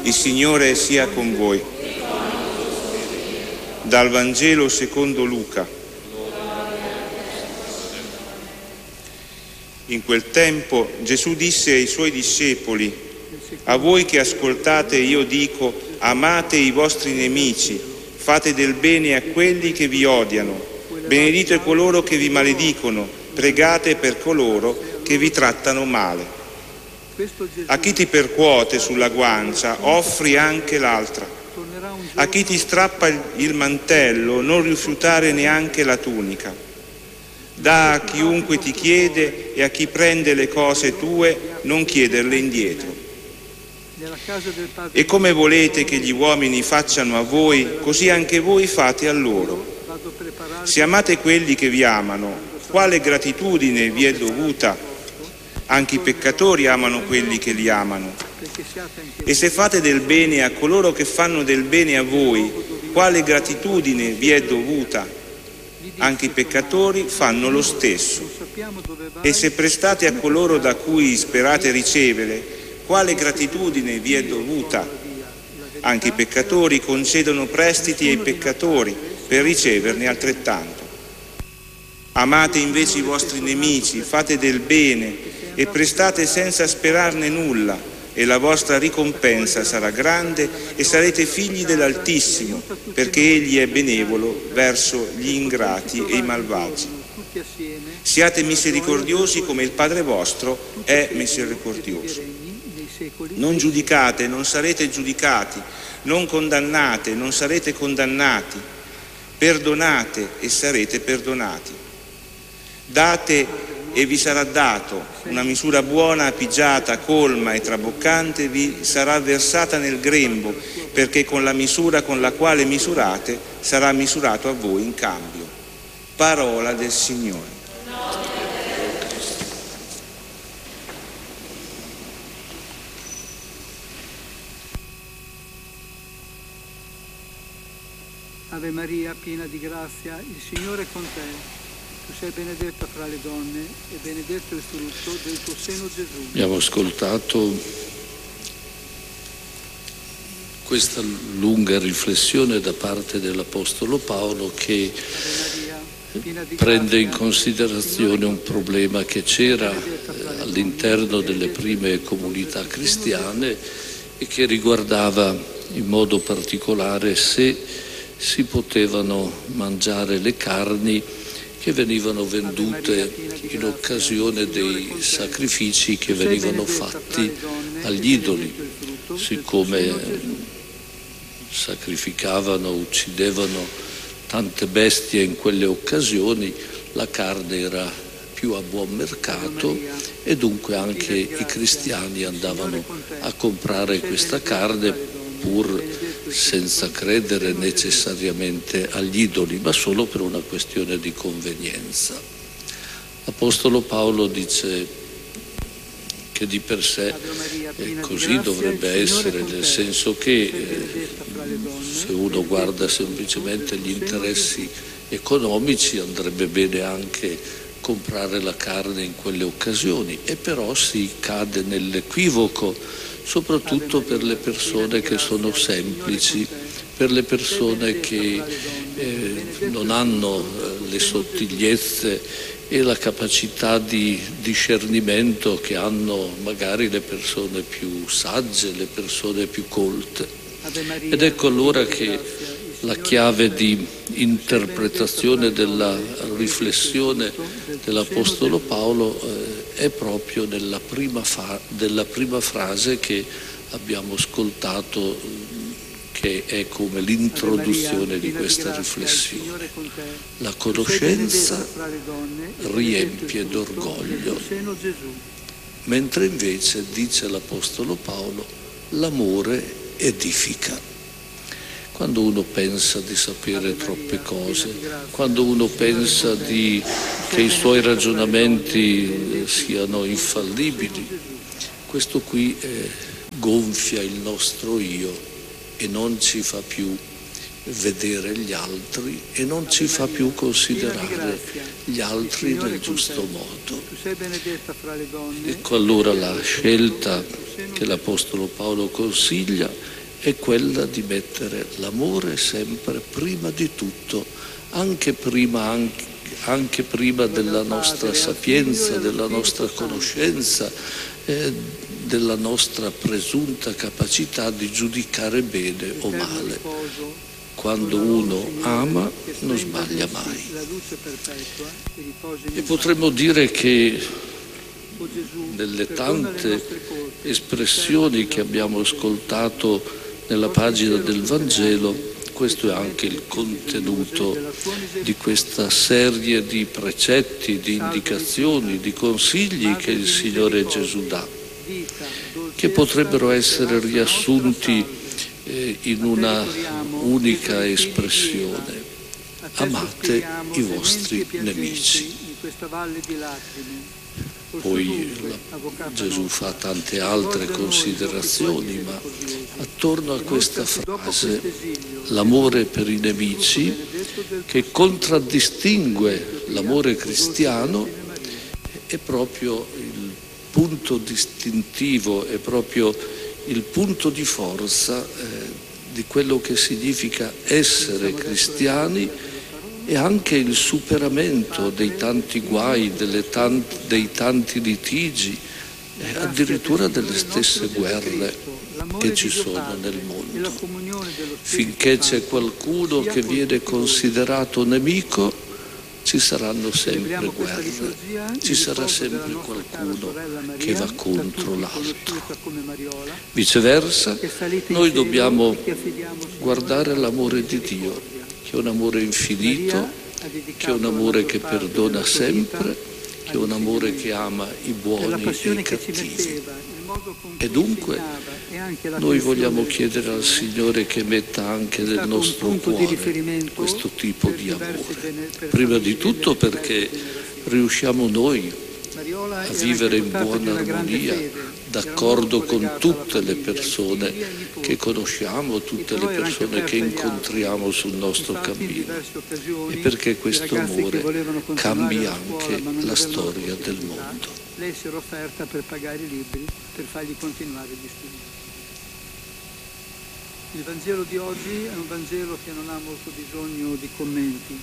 Il Signore sia con voi. Dal Vangelo secondo Luca. In quel tempo Gesù disse ai Suoi discepoli: a voi che ascoltate io dico, amate i vostri nemici, fate del bene a quelli che vi odiano, benedite coloro che vi maledicono, pregate per coloro che vi trattano male. A chi ti percuote sulla guancia, offri anche l'altra. A chi ti strappa il mantello, non rifiutare neanche la tunica. Dà a chiunque ti chiede e a chi prende le cose tue, non chiederle indietro. E come volete che gli uomini facciano a voi, così anche voi fate a loro. Se amate quelli che vi amano, quale gratitudine vi è dovuta? Anche i peccatori amano quelli che li amano. E se fate del bene a coloro che fanno del bene a voi, quale gratitudine vi è dovuta? Anche i peccatori fanno lo stesso. E se prestate a coloro da cui sperate ricevere, quale gratitudine vi è dovuta? Anche i peccatori concedono prestiti ai peccatori per riceverne altrettanto. Amate invece i vostri nemici, fate del bene e prestate senza sperarne nulla, e la vostra ricompensa sarà grande e sarete figli dell'Altissimo, perché Egli è benevolo verso gli ingrati e i malvagi. Siate misericordiosi come il Padre vostro è misericordioso. Non giudicate, non sarete giudicati, non condannate, non sarete condannati, perdonate e sarete perdonati. Date e vi sarà dato, una misura buona, pigiata, colma e traboccante vi sarà versata nel grembo, perché con la misura con la quale misurate sarà misurato a voi in cambio. Parola del Signore. Ave Maria, piena di grazia, il Signore è con te. Tu sei benedetta fra le donne e benedetto il frutto del tuo seno, Gesù. Abbiamo ascoltato questa lunga riflessione da parte dell'Apostolo Paolo che prende in considerazione un problema che c'era all'interno delle prime comunità cristiane e che riguardava in modo particolare se si potevano mangiare le carni che venivano vendute in occasione dei sacrifici che venivano fatti agli idoli, siccome sacrificavano, uccidevano tante bestie in quelle occasioni, la carne era più a buon mercato e dunque anche i cristiani andavano a comprare questa carne pur senza credere necessariamente agli idoli, ma solo per una questione di convenienza. L'Apostolo Paolo dice che di per sé così dovrebbe essere, nel senso che se uno guarda semplicemente gli interessi economici andrebbe bene anche comprare la carne in quelle occasioni, e però si cade nell'equivoco soprattutto per le persone che sono semplici, per le persone che non hanno le sottigliezze e la capacità di discernimento che hanno magari le persone più sagge, le persone più colte. Ed ecco allora che la chiave di interpretazione della riflessione dell'Apostolo Paolo è proprio nella prima frase che abbiamo ascoltato, che è come l'introduzione di questa riflessione. La conoscenza riempie d'orgoglio, mentre invece, dice l'Apostolo Paolo, l'amore edifica. Quando uno pensa di sapere troppe cose, quando uno pensa che i suoi ragionamenti siano infallibili, questo qui gonfia il nostro io e non ci fa più vedere gli altri e non ci fa più considerare gli altri nel giusto modo. Ecco allora la scelta che l'Apostolo Paolo consiglia è quella di mettere l'amore sempre prima di tutto, anche prima della nostra sapienza, della nostra conoscenza, della nostra presunta capacità di giudicare bene o male. Quando uno ama non sbaglia mai. E potremmo dire che nelle tante espressioni che abbiamo ascoltato nella pagina del Vangelo, questo è anche il contenuto di questa serie di precetti, di indicazioni, di consigli che il Signore Gesù dà, che potrebbero essere riassunti in una unica espressione: amate i vostri nemici. Poi Gesù fa tante altre considerazioni, ma attorno a questa frase, l'amore per i nemici, che contraddistingue l'amore cristiano, è proprio il punto distintivo, è proprio il punto di forza di quello che significa essere cristiani, e anche il superamento dei tanti guai, dei tanti litigi, addirittura delle stesse guerre che ci sono nel mondo. Finché c'è qualcuno che viene considerato nemico, ci saranno sempre guerre, ci sarà sempre qualcuno che va contro l'altro. Viceversa, noi dobbiamo guardare l'amore di Dio, che è un amore infinito, che è un amore che perdona sempre, che è un amore che ama i buoni e i cattivi. E dunque noi vogliamo chiedere al Signore che metta anche nel nostro cuore questo tipo di amore. Prima di tutto perché riusciamo noi a vivere in buona armonia, d'accordo con tutte le persone che conosciamo, tutte le persone che incontriamo sul nostro cammino, e perché questo amore cambi anche la storia del mondo. Lei si era offerta per pagare i libri, per fargli continuare gli studi. Il Vangelo di oggi è un Vangelo che non ha molto bisogno di commenti.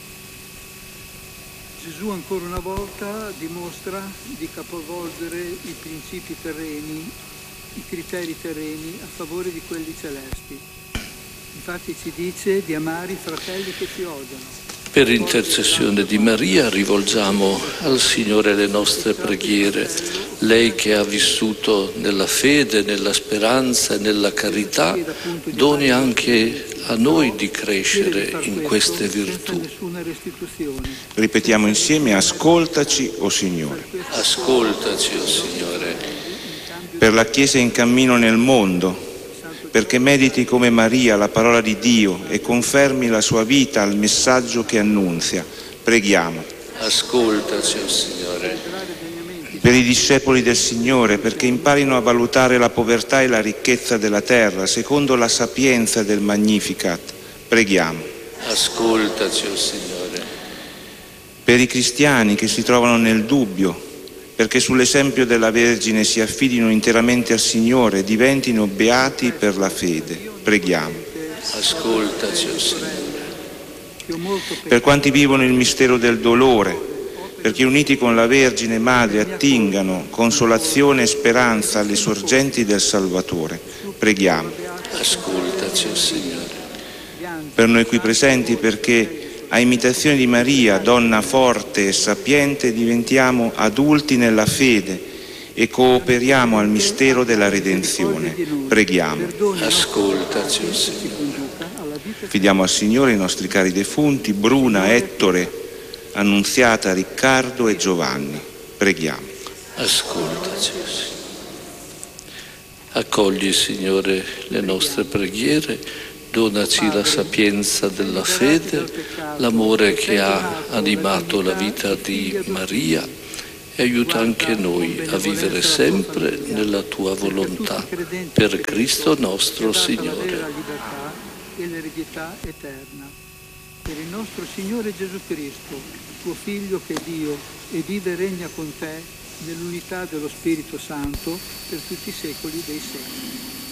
Gesù ancora una volta dimostra di capovolgere i principi terreni, i criteri terreni a favore di quelli celesti. Infatti ci dice di amare i fratelli che ci odiano. Per intercessione di Maria rivolgiamo al Signore le nostre preghiere. Lei che ha vissuto nella fede, nella speranza e nella carità, doni anche a noi di crescere in queste virtù. Ripetiamo insieme: ascoltaci, o Signore. Ascoltaci, o Signore. Per la Chiesa in cammino nel mondo, perché mediti come Maria la parola di Dio e confermi la sua vita al messaggio che annunzia, preghiamo. Ascoltaci, o Signore. Per i discepoli del Signore, perché imparino a valutare la povertà e la ricchezza della terra secondo la sapienza del Magnificat, preghiamo. Ascoltaci, o Signore. Per i cristiani che si trovano nel dubbio, perché sull'esempio della Vergine si affidino interamente al Signore e diventino beati per la fede, preghiamo. Ascoltaci, o Signore. Per quanti vivono il mistero del dolore, perché uniti con la Vergine Madre attingano consolazione e speranza alle sorgenti del Salvatore, preghiamo. Ascoltaci, o Signore. Per noi qui presenti, perché a imitazione di Maria, donna forte e sapiente, diventiamo adulti nella fede e cooperiamo al mistero della redenzione, preghiamo. Ascoltaci, o Signore. Fidiamo al Signore i nostri cari defunti, Bruna, Ettore, Annunziata, Riccardo e Giovanni. Preghiamo. Ascoltaci, Signore. Accogli, Signore, le nostre preghiere, donaci la sapienza della fede, l'amore che ha animato la vita di Maria, e aiuta anche noi a vivere sempre nella Tua volontà, per Cristo nostro Signore. E l'eredità eterna. Per il nostro Signore Gesù Cristo, tuo Figlio che è Dio e vive e regna con te nell'unità dello Spirito Santo per tutti i secoli dei secoli.